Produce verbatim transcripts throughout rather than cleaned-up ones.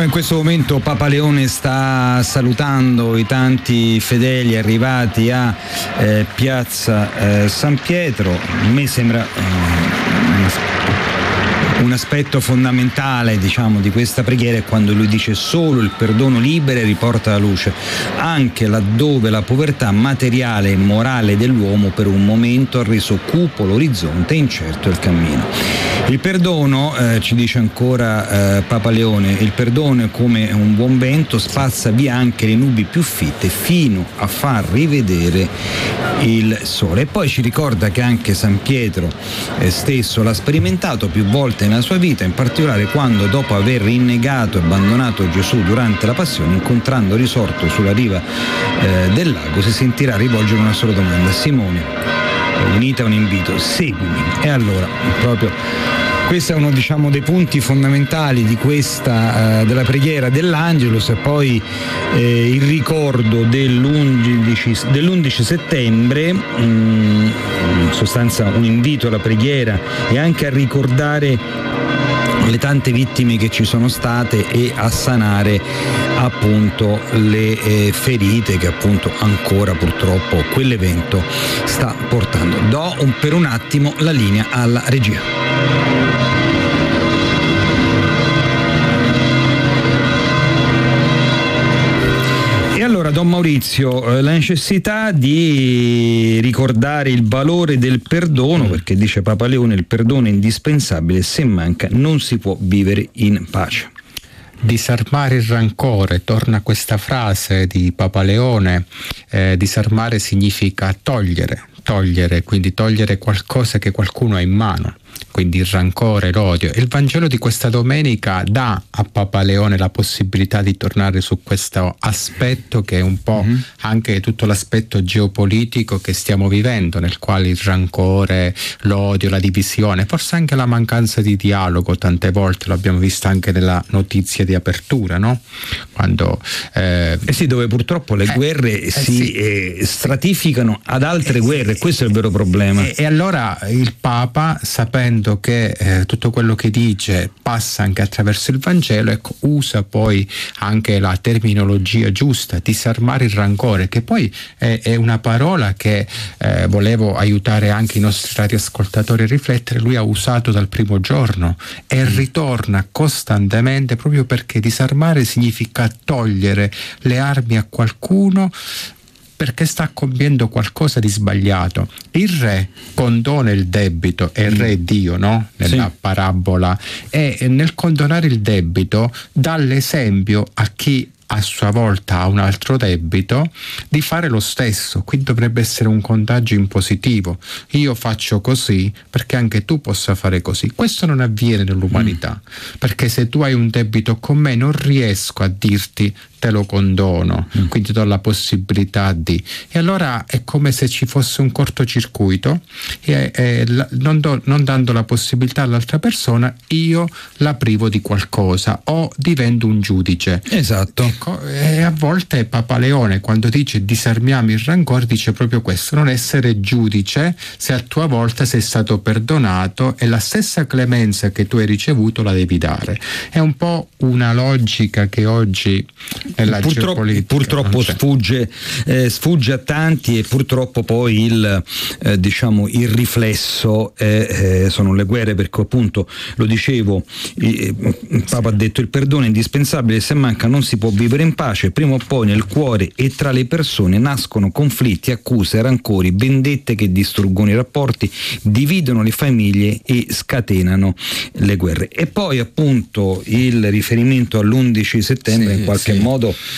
Allora, in questo momento Papa Leone sta salutando i tanti fedeli arrivati a eh, Piazza eh, San Pietro. A me sembra eh, un aspetto fondamentale, diciamo, di questa preghiera è quando lui dice: solo il perdono libera e riporta la luce, anche laddove la povertà materiale e morale dell'uomo per un momento ha reso cupo l'orizzonte e incerto il cammino. Il perdono, eh, ci dice ancora eh, Papa Leone, il perdono è come un buon vento, spazza via anche le nubi più fitte fino a far rivedere il sole. E poi ci ricorda che anche San Pietro eh, stesso l'ha sperimentato più volte nella sua vita, in particolare quando, dopo aver rinnegato e abbandonato Gesù durante la passione, incontrando risorto sulla riva eh, del lago, si sentirà rivolgere una sola domanda: Simone, unita a un invito, seguimi. E allora proprio questo è uno, diciamo, dei punti fondamentali di questa eh, della preghiera dell'Angelus. E poi eh, il ricordo dell'undici, dell'undici settembre, mh, in sostanza un invito alla preghiera e anche a ricordare le tante vittime che ci sono state e a sanare appunto le eh, ferite che appunto ancora purtroppo quell'evento sta portando. Do un, per un attimo la linea alla regia. Allora, Don Maurizio, la necessità di ricordare il valore del perdono, perché dice Papa Leone il perdono è indispensabile, se manca non si può vivere in pace. Disarmare il rancore, torna questa frase di Papa Leone, eh, disarmare significa togliere, togliere, quindi togliere qualcosa che qualcuno ha in mano. Quindi il rancore, l'odio. Il Vangelo di questa domenica dà a Papa Leone la possibilità di tornare su questo aspetto che è un po' mm-hmm. anche tutto l'aspetto geopolitico che stiamo vivendo, nel quale il rancore, l'odio, la divisione, forse anche la mancanza di dialogo, tante volte lo abbiamo visto anche nella notizia di apertura, no? Quando eh, eh sì, dove purtroppo le eh, guerre eh si sì. eh, stratificano ad altre eh, guerre, questo è il vero problema. E, e allora il Papa, sapendo che eh, tutto quello che dice passa anche attraverso il Vangelo, ecco, usa poi anche la terminologia giusta, disarmare il rancore, che poi è, è una parola che eh, volevo aiutare anche i nostri radioascoltatori a riflettere. Lui ha usato dal primo giorno e ritorna costantemente, proprio perché disarmare significa togliere le armi a qualcuno perché sta compiendo qualcosa di sbagliato. Il re condona il debito, e il re è Dio, no? Nella sì. parabola, e nel condonare il debito dà l'esempio a chi a sua volta ha un altro debito di fare lo stesso. Quindi dovrebbe essere un contagio in positivo. Io faccio così perché anche tu possa fare così. Questo non avviene nell'umanità, mm. perché se tu hai un debito con me non riesco a dirti te lo condono, mm. quindi do la possibilità di, e allora è come se ci fosse un cortocircuito e, e la, non, do, non dando la possibilità all'altra persona, io la privo di qualcosa o divento un giudice. Esatto. Ecco, e a volte Papa Leone, quando dice disarmiamo il rancore, dice proprio questo: non essere giudice se a tua volta sei stato perdonato e la stessa clemenza che tu hai ricevuto la devi dare. È un po' una logica che oggi nella purtroppo, purtroppo sfugge, eh, sfugge a tanti, e purtroppo poi il eh, diciamo il riflesso eh, eh, sono le guerre, perché appunto lo dicevo, eh, il Papa ha detto il perdono è indispensabile, se manca non si può vivere in pace. Prima o poi nel cuore e tra le persone nascono conflitti, accuse, rancori, vendette che distruggono i rapporti, dividono le famiglie e scatenano le guerre. E poi appunto il riferimento all'undici settembre sì, in qualche sì. modo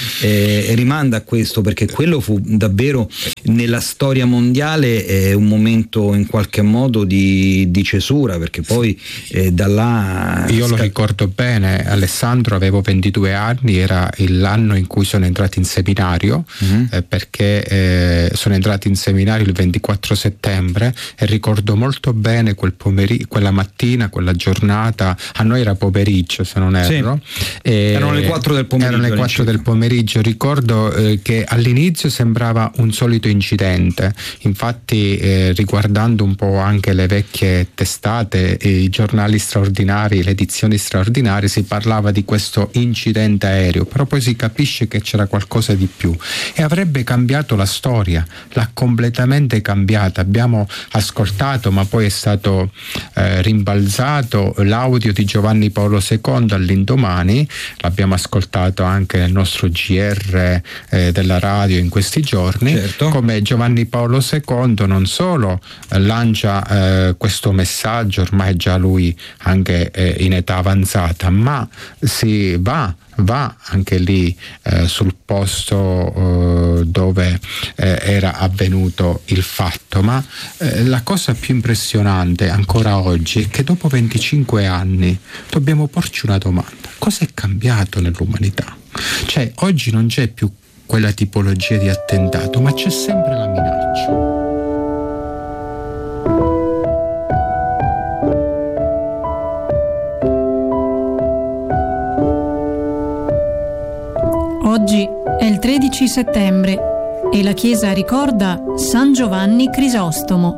eh, rimanda a questo, perché quello fu davvero nella storia mondiale eh, un momento in qualche modo di, di cesura, perché poi eh, da là io lo ricordo bene. Alessandro, avevo ventidue anni, era l'anno in cui sono entrato in seminario, mm-hmm. eh, perché eh, sono entrato in seminario il ventiquattro settembre, e ricordo molto bene quel pomeriggio, quella mattina, quella giornata. A noi era pomeriggio, se non erro, sì. e erano le quattro del pomeriggio, erano le quattro del del pomeriggio ricordo eh, che all'inizio sembrava un solito incidente, infatti eh, riguardando un po' anche le vecchie testate, i giornali straordinari, le edizioni straordinarie, si parlava di questo incidente aereo, però poi si capisce che c'era qualcosa di più e avrebbe cambiato la storia, l'ha completamente cambiata. Abbiamo ascoltato, ma poi è stato eh, rimbalzato l'audio di Giovanni Paolo secondo all'indomani, l'abbiamo ascoltato anche nel nostro G R eh, della radio in questi giorni, certo. Come Giovanni Paolo secondo non solo eh, lancia eh, questo messaggio, ormai già lui anche eh, in età avanzata, ma si va va anche lì eh, sul posto eh, dove eh, era avvenuto il fatto. Ma eh, la cosa più impressionante ancora oggi è che dopo venticinque anni dobbiamo porci una domanda: cosa è cambiato nell'umanità? Cioè, oggi non c'è più quella tipologia di attentato, ma c'è sempre la minaccia. Oggi è il tredici settembre e la Chiesa ricorda San Giovanni Crisostomo.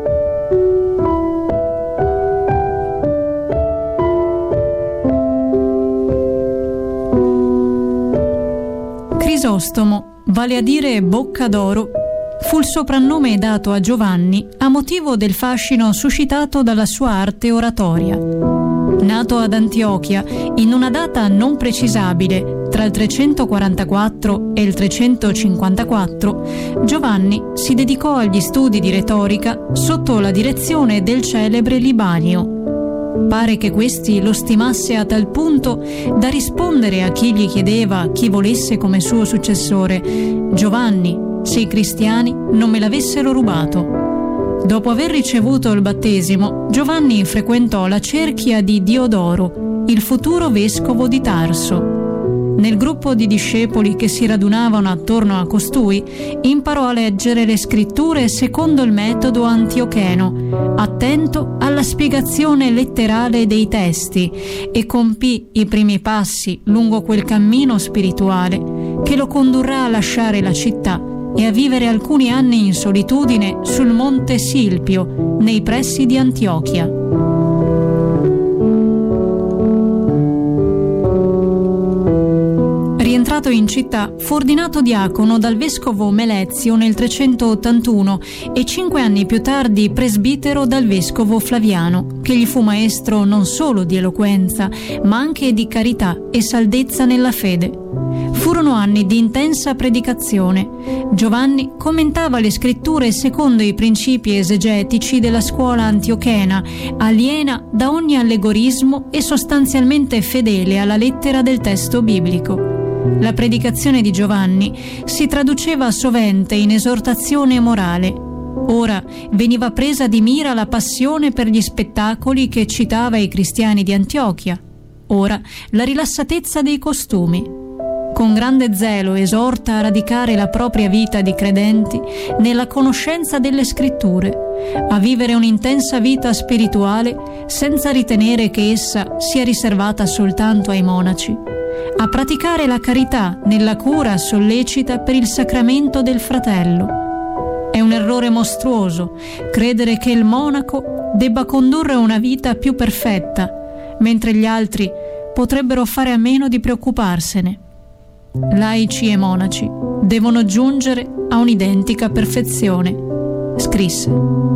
Crisostomo, vale a dire bocca d'oro, fu il soprannome dato a Giovanni a motivo del fascino suscitato dalla sua arte oratoria. Nato ad Antiochia in una data non precisabile tra il trecentoquarantaquattro e il trecentocinquantaquattro, Giovanni si dedicò agli studi di retorica sotto la direzione del celebre Libanio. Pare che questi lo stimasse a tal punto da rispondere a chi gli chiedeva chi volesse come suo successore: Giovanni, se i cristiani non me l'avessero rubato. Dopo aver ricevuto il battesimo, Giovanni frequentò la cerchia di Diodoro, il futuro vescovo di Tarso. Nel gruppo di discepoli che si radunavano attorno a costui, imparò a leggere le scritture secondo il metodo antiocheno, attento alla spiegazione letterale dei testi, e compì i primi passi lungo quel cammino spirituale che lo condurrà a lasciare la città e a vivere alcuni anni in solitudine sul monte Silpio, nei pressi di Antiochia. Rientrato in città, fu ordinato diacono dal vescovo Melezio nel trecentottantuno e cinque anni più tardi presbitero dal vescovo Flaviano, che gli fu maestro non solo di eloquenza, ma anche di carità e saldezza nella fede. Furono anni di intensa predicazione. Giovanni commentava le scritture secondo i principi esegetici della scuola antiochena, aliena da ogni allegorismo e sostanzialmente fedele alla lettera del testo biblico. La predicazione di Giovanni si traduceva sovente in esortazione morale. Ora veniva presa di mira la passione per gli spettacoli che citava i cristiani di Antiochia, ora la rilassatezza dei costumi. Con grande zelo esorta a radicare la propria vita di credenti nella conoscenza delle scritture, a vivere un'intensa vita spirituale senza ritenere che essa sia riservata soltanto ai monaci, a praticare la carità nella cura sollecita per il sacramento del fratello. È un errore mostruoso credere che il monaco debba condurre una vita più perfetta, mentre gli altri potrebbero fare a meno di preoccuparsene. Laici e monaci devono giungere a un'identica perfezione, scrisse.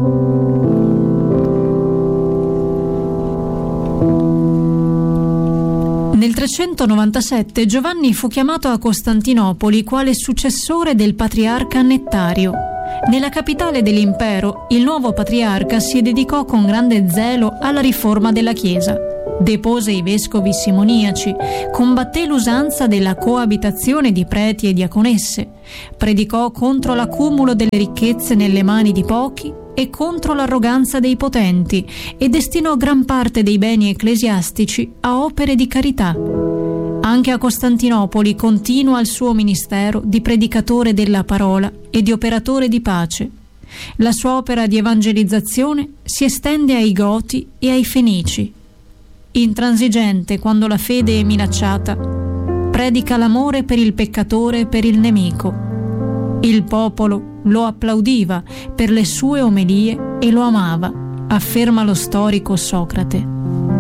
Nel trecentonovantasette Giovanni fu chiamato a Costantinopoli quale successore del patriarca Nettario. Nella capitale dell'impero, il nuovo patriarca si dedicò con grande zelo alla riforma della Chiesa. Depose i vescovi simoniaci, combatté l'usanza della coabitazione di preti e diaconesse, predicò contro l'accumulo delle ricchezze nelle mani di pochi e contro l'arroganza dei potenti e destinò gran parte dei beni ecclesiastici a opere di carità. Anche a Costantinopoli continua il suo ministero di predicatore della parola e di operatore di pace. La sua opera di evangelizzazione si estende ai Goti e ai Fenici. Intransigente quando la fede è minacciata, predica l'amore per il peccatore e per il nemico. Il popolo lo applaudiva per le sue omelie e lo amava, afferma lo storico Socrate.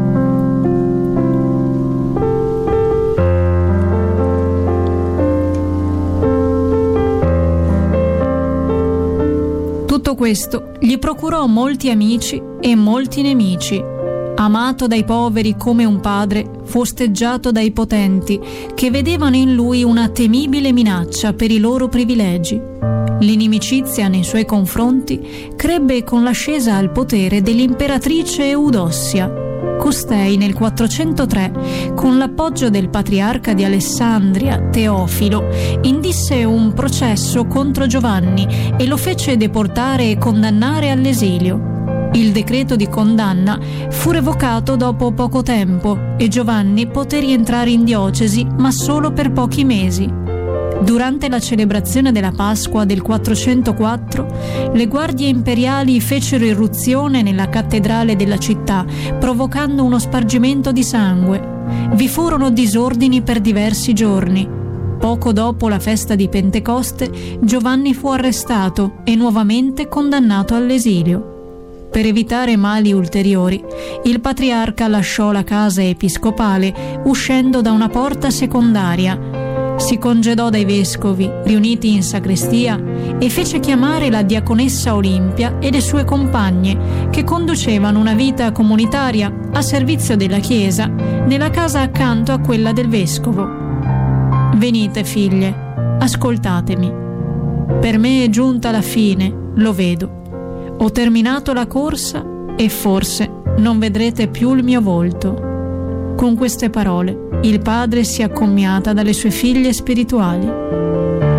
Tutto questo gli procurò molti amici e molti nemici. Amato dai poveri come un padre, fu osteggiato dai potenti, che vedevano in lui una temibile minaccia per i loro privilegi. L'inimicizia nei suoi confronti crebbe con l'ascesa al potere dell'imperatrice Eudossia. Costei nel quattrocentotre, con l'appoggio del patriarca di Alessandria, Teofilo, indisse un processo contro Giovanni e lo fece deportare e condannare all'esilio. Il decreto di condanna fu revocato dopo poco tempo e Giovanni poté rientrare in diocesi, ma solo per pochi mesi. Durante la celebrazione della Pasqua del quattrocentoquattro, le guardie imperiali fecero irruzione nella cattedrale della città, provocando uno spargimento di sangue. Vi furono disordini per diversi giorni. Poco dopo la festa di Pentecoste, Giovanni fu arrestato e nuovamente condannato all'esilio. Per evitare mali ulteriori, il patriarca lasciò la casa episcopale uscendo da una porta secondaria. Si congedò dai vescovi riuniti in sacrestia e fece chiamare la diaconessa Olimpia e le sue compagne, che conducevano una vita comunitaria a servizio della Chiesa nella casa accanto a quella del vescovo. Venite, figlie, ascoltatemi. Per me è giunta la fine, lo vedo. Ho terminato la corsa e forse non vedrete più il mio volto. Con queste parole il padre si accomiata dalle sue figlie spirituali.